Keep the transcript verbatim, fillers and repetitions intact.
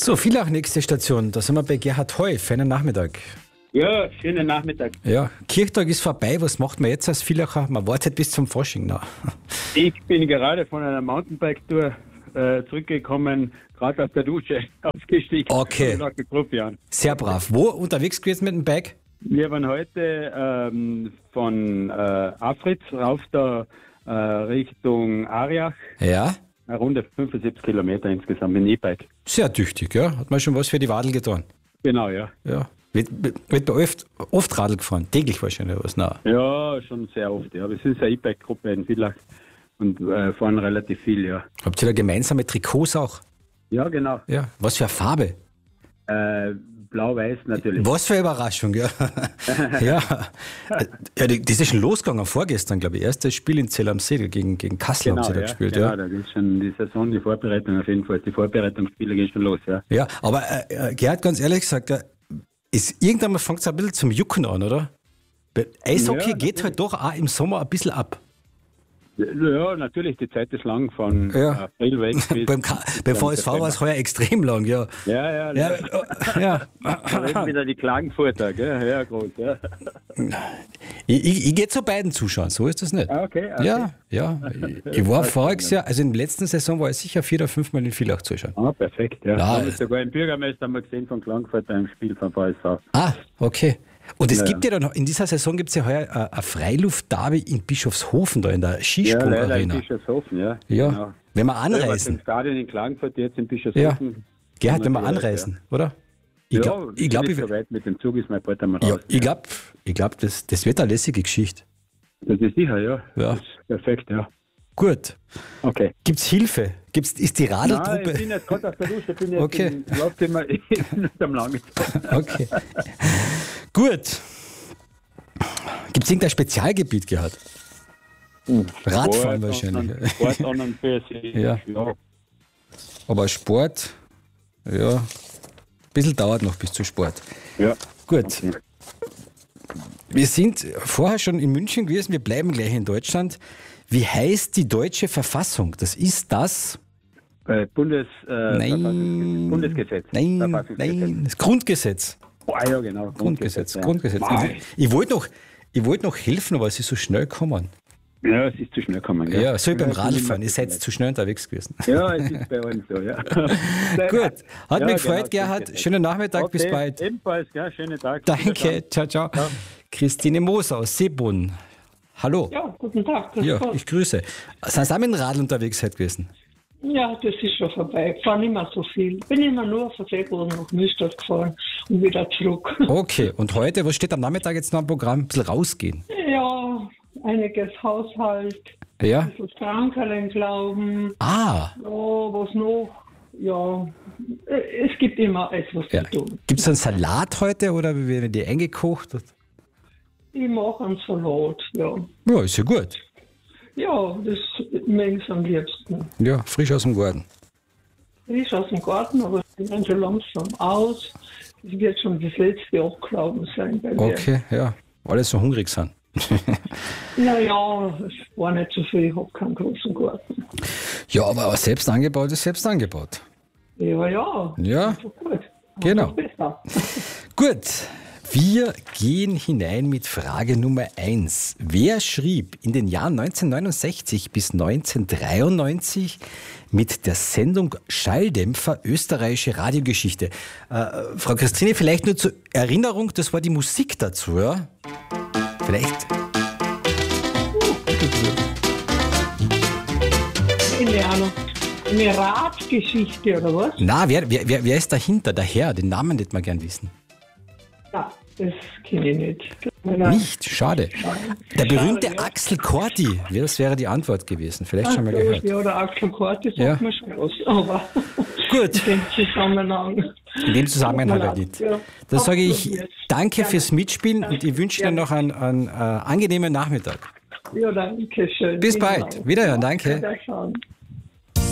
So, Villach, nächste Station. Da sind wir bei Gerhard Heu. Feinen Nachmittag. Ja, schönen Nachmittag. Ja, Kirchtag ist vorbei. Was macht man jetzt als Villacher? Man wartet bis zum Fasching noch. Ich bin gerade von einer Mountainbike-Tour äh, zurückgekommen, gerade aus der Dusche aufgestiegen. Okay. Sehr brav. Wo unterwegs gewesen mit dem Bike? Wir waren heute ähm, von äh, Afritz rauf da äh, Richtung Ariach. Ja. Eine Runde fünfundsiebzig Kilometer insgesamt mit dem E-Bike. Sehr tüchtig, ja. Hat man schon was für die Wadel getan. Genau, ja. Ja. Wird, wird da oft, oft Radl gefahren? Täglich wahrscheinlich was? Nein. Ja, schon sehr oft. Ja. Wir sind eine E-Bike-Gruppe in Villach und äh, fahren relativ viel, ja. Habt ihr da gemeinsame Trikots auch? Ja, genau. Ja. Was für eine Farbe? Äh, Blau-Weiß natürlich. Was für eine Überraschung, ja. ja. ja. Das ist schon losgegangen vorgestern, glaube ich. Erstes Spiel in Zell am See gegen, gegen Kassel genau, haben sie da ja, gespielt. Genau, ja. da ist schon die Saison, die Vorbereitung auf jeden Fall. Die Vorbereitungsspiele gehen schon los, ja. Ja, aber äh, Gerhard, ganz ehrlich gesagt, äh, ist, irgendwann mal fängt es ein bisschen zum Jucken an, oder? Bei Eishockey ja, geht halt doch auch im Sommer ein bisschen ab. Ja, natürlich, die Zeit ist lang, von ja. April weg bis... beim, K- beim V S V war es heuer extrem lang, ja. Ja, ja. Ja, ja. ja. wieder die Klagenfurter, gell? Ja, groß, ja. Ich, ich, ich gehe zu beiden zuschauen, so ist das nicht. Okay, okay. Ja, ja. Ich, ich war voriges Jahr, also in der letzten Saison war ich sicher vier oder fünf Mal in Villach zuschauen. Ah, perfekt, ja. ja. ja sogar im Bürgermeister haben wir gesehen von Klagenfurt beim Spiel von V S V. Ah, okay. Und es ja, gibt ja dann, in dieser Saison gibt es ja heuer ein, ein Freiluft-Derby in Bischofshofen, da in der Skisprung-Arena. Ja, in Bischofshofen, ja. Ja, genau. wenn wir anreisen. Im Stadion in Klagenfurt, jetzt in Bischofshofen. Ja. Gerhard, wenn wir anreisen, ja. oder? Ich ja, glaub, ich glaube, so weit mit dem Zug ist mein bald einmal ja, raus. Ich glaube, ich glaub, das, das wird eine lässige Geschichte. Das ist sicher, ja. ja. Das ist perfekt, ja. Gut. Okay. Gibt es Hilfe? Gibt's, ist die Radeltruppe... Nein, ich bin jetzt gerade auf der Dusche, ich bin jetzt okay. im Schlafzimmer, ich bin nicht am Lang. Okay. Gut. Gibt es irgendein Spezialgebiet gehabt? Hm. Radfahren Sport wahrscheinlich. Und, Sport an und für sich. Ja. ja. Aber Sport, ja, ein bisschen dauert noch bis zu Sport. Ja. Gut. Okay. Wir sind vorher schon in München gewesen, wir bleiben gleich in Deutschland. Wie heißt die deutsche Verfassung? Das ist das... Äh, Bundes, äh, nein, Bundesgesetz. Nein, nein, das Grundgesetz. Oh, ja, genau. Grundgesetz, Grundgesetz. Grundgesetz. Ja. Ich, ich wollte noch, ich wollt noch helfen, aber es ist so schnell gekommen. Ja, es ist zu schnell gekommen. Ja, ja so wie beim ja, Radfahren, ihr seid zu schnell unterwegs gewesen. Ja, es ist bei uns so, ja. Gut, hat ja, mich gefreut, genau, Gerhard. Schönen Nachmittag, okay, bis bald. Ebenfalls, ja, schönen Tag. Danke, ciao, ciao, ciao. Christine Moser aus Seebrunn. Hallo. Ja, guten Tag. Ja, ich grüße. Sind Sie auch mit dem Radl unterwegs heute gewesen? Ja, das ist schon vorbei. Ich fahre nicht mehr so viel. Bin immer nur von Seebrunn nach Mühlstadt gefahren und wieder zurück. Okay, und heute, was steht am Nachmittag jetzt noch am Programm? Ein bisschen rausgehen? Ja, einiges Haushalt. Ja. Ein bisschen Krankerlen glauben. Ah. Ja, was noch? Ja, es gibt immer etwas ja. zu tun. Gibt es einen Salat heute oder wie werden die eingekocht? Ich mache einen Salat, ja. Ja, ist ja gut. Ja, das mögen sie am liebsten. Ja, frisch aus dem Garten. Frisch aus dem Garten, aber sie werden schon langsam aus. Es wird schon das letzte Abglauben sein bei mir. Okay, ja. Alle so hungrig sind. Naja, es war nicht so viel, ich habe keinen großen Garten. Ja, aber selbst angebaut ist selbst angebaut. Ja, ja. Ja, gut. genau. Gut, wir gehen hinein mit Frage Nummer eins. Wer schrieb in den Jahren neunzehnhundertneunundsechzig bis neunzehnhundertdreiundneunzig mit der Sendung Schalldämpfer österreichische Radiogeschichte? Äh, Frau Christine, vielleicht nur zur Erinnerung, das war die Musik dazu, ja? Vielleicht. Keine Ahnung. Eine Radgeschichte oder was? Na, wer, wer, wer ist dahinter? Der Herr, den Namen hätte man gern wissen. Ja, das kenne ich nicht. Nicht? Schade. Der berühmte Axel Corti, das wäre die Antwort gewesen. Vielleicht schon mal gehört. Ja, der Axel Corti sagt ja. mir schon was. Aber gut. In dem Zusammenhang. In dem Zusammenhang halt nicht. Ja. Da sage ich danke fürs Mitspielen und ich wünsche Ihnen noch einen, einen äh, angenehmen Nachmittag. Ja, danke schön. Bis bald. Wiederhören, danke. Wiederschauen.